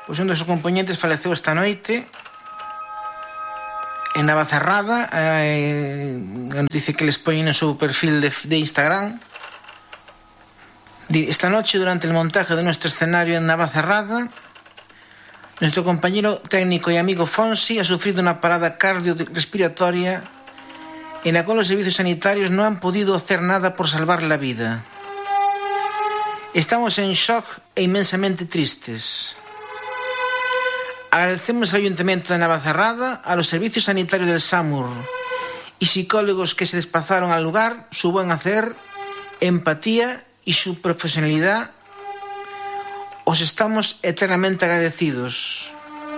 Pois un dos seus componentes faleceu esta noite en Navacerrada. A noticia que les poñen no seu perfil de Instagram. Esta noche, durante el montaje de nuestro escenario en Navacerrada, nuestro compañero técnico y amigo Fonsi ha sufrido una parada cardiorrespiratoria en la cual los servicios sanitarios no han podido hacer nada por salvar la vida. Estamos en shock e inmensamente tristes. Agradecemos al Ayuntamiento de Navacerrada, a los servicios sanitarios del SAMUR y psicólogos que se desplazaron al lugar, su buen hacer, empatía y su profesionalidad. Os estamos eternamente agradecidos.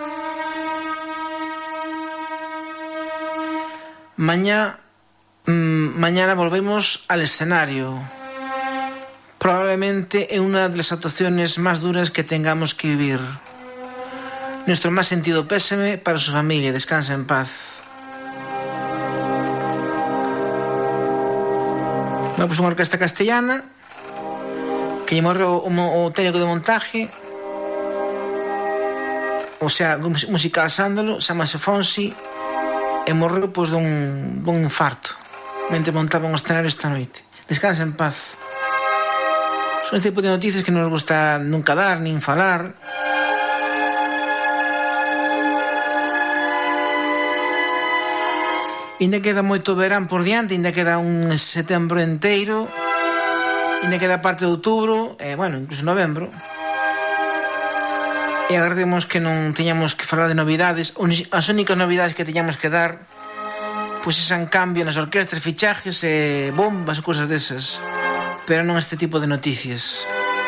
Mañana volvemos al escenario, probablemente en una de las actuaciones más duras que tengamos que vivir. Nuestro más sentido pésame para su familia. Descansa en paz. Bueno, pues unha orquesta castellana que lle morreu o técnico de montaje, o sea, musical Sándalo, chamase Fonsi, e morreu pois dun infarto mentre montaban o escenario esta noite. Descansa en paz. Son este tipo de noticias que non nos gusta nunca dar, nin falar. Ainda queda moito verán por diante, ainda queda un setembro inteiro, ainda queda parte de outubro, bueno, incluso novembro. E agardemos que non teñamos que falar de novidades. As únicas novidades que teñamos que dar pois esan cambio nas orquestas, fichajes, bombas e cousas desas, pero non este tipo de noticias.